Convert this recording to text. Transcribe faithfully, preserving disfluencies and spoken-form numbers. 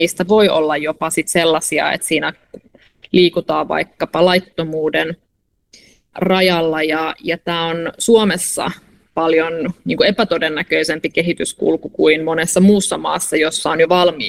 niistä voi olla jopa sit sellaisia, että siinä liikutaan vaikkapa laittomuuden rajalla, ja, ja tämä on Suomessa paljon niin kuin epätodennäköisempi kehityskulku kuin monessa muussa maassa, jossa on jo valmiiksi